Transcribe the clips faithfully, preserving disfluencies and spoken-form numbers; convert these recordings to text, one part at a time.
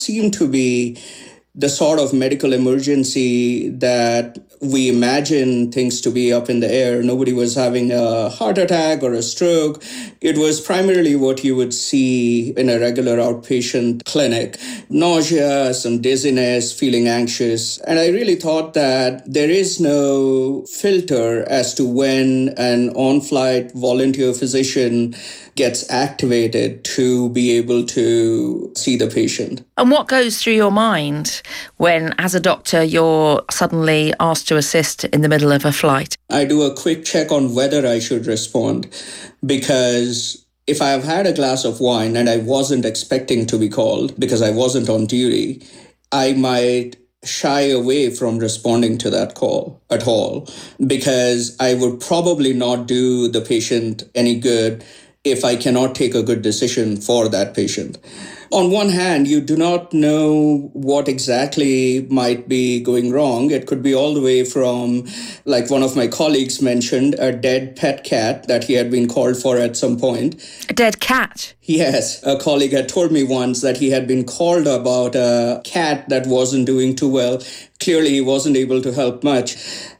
seem to be the sort of medical emergency that we imagine things to be up in the air. Nobody was having a heart attack or a stroke. It was primarily what you would see in a regular outpatient clinic. Nausea, some dizziness, feeling anxious. And I really thought that there is no filter as to when an on-flight volunteer physician gets activated to be able to see the patient. And what goes through your mind when, as a doctor, you're suddenly asked to assist in the middle of a flight? I do a quick check on whether I should respond, because if I have had a glass of wine and I wasn't expecting to be called because I wasn't on duty, I might shy away from responding to that call at all, because I would probably not do the patient any good if I cannot take a good decision for that patient. On one hand, you do not know what exactly might be going wrong. It could be all the way from, like one of my colleagues mentioned, a dead pet cat that he had been called for at some point. A dead cat? Yes. A colleague had told me once that he had been called about a cat that wasn't doing too well. Clearly, he wasn't able to help much.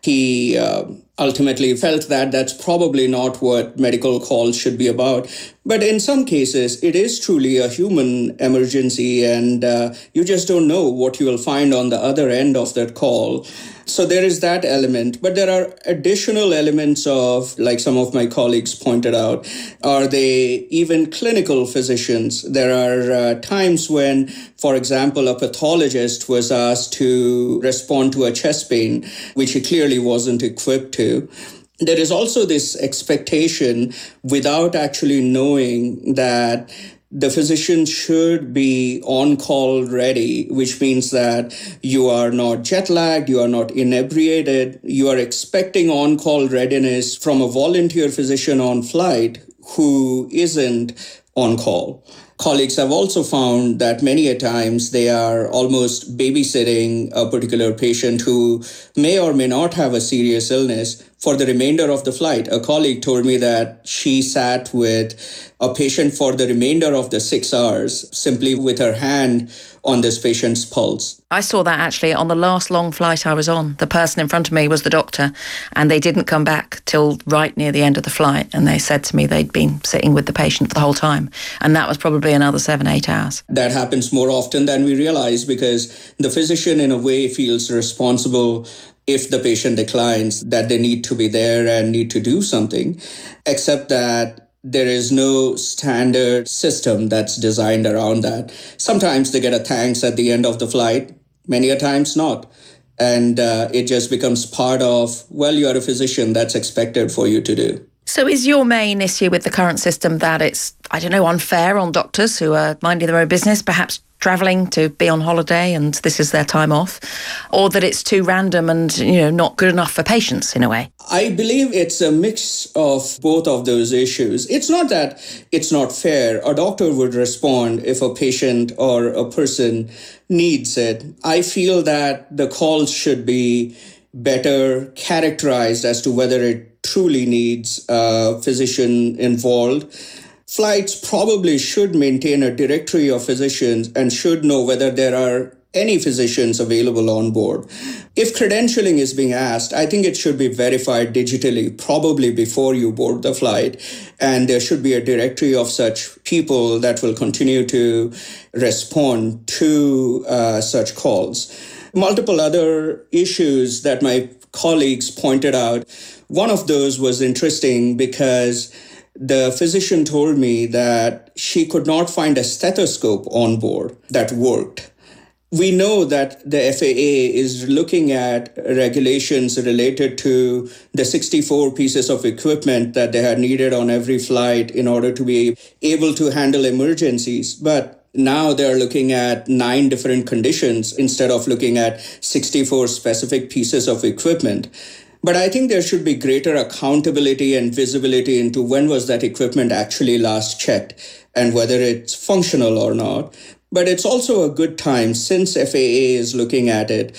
He uh, ultimately felt that that's probably not what medical calls should be about. But in some cases, it is truly a human emergency, and uh, you just don't know what you will find on the other end of that call. So there is that element. But there are additional elements of, like some of my colleagues pointed out, are they even clinical physicians? There are uh, times when, for example, a pathologist was asked to respond to a chest pain, which he clearly wasn't equipped to. There is also this expectation, without actually knowing, that the physician should be on-call ready, which means that you are not jet-lagged, you are not inebriated, you are expecting on-call readiness from a volunteer physician on flight who isn't on call. Colleagues have also found that many a times they are almost babysitting a particular patient who may or may not have a serious illness for the remainder of the flight. A colleague told me that she sat with a patient for the remainder of the six hours, simply with her hand on this patient's pulse. I saw that actually on the last long flight I was on. The person in front of me was the doctor, and they didn't come back till right near the end of the flight. And they said to me they'd been sitting with the patient the whole time. And that was probably another seven, eight hours. That happens more often than we realize, because the physician in a way feels responsible if the patient declines, that they need to be there and need to do something, except that there is no standard system that's designed around that. Sometimes they get a thanks at the end of the flight, many a times not. And uh, it just becomes part of, well, you're a physician, that's expected for you to do. So is your main issue with the current system that it's, I don't know, unfair on doctors who are minding their own business, perhaps travelling to be on holiday and this is their time off, or that it's too random and, you know, not good enough for patients in a way? I believe it's a mix of both of those issues. It's not that it's not fair. A doctor would respond if a patient or a person needs it. I feel that the calls should be better characterized as to whether it truly needs a physician involved. Flights probably should maintain a directory of physicians and should know whether there are any physicians available on board. If credentialing is being asked, I think it should be verified digitally, probably before you board the flight. And there should be a directory of such people that will continue to respond to uh, such calls. Multiple other issues that my colleagues pointed out. One of those was interesting because the physician told me that she could not find a stethoscope on board that worked. We know that the F A A is looking at regulations related to the sixty-four pieces of equipment that they had needed on every flight in order to be able to handle emergencies. But now they're looking at nine different conditions instead of looking at sixty-four specific pieces of equipment. But I think there should be greater accountability and visibility into when was that equipment actually last checked and whether it's functional or not. But it's also a good time, since F A A is looking at it,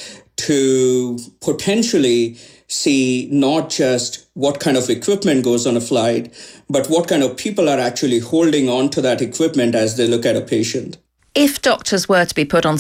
to potentially see not just what kind of equipment goes on a flight, but what kind of people are actually holding on to that equipment as they look at a patient. If doctors were to be put on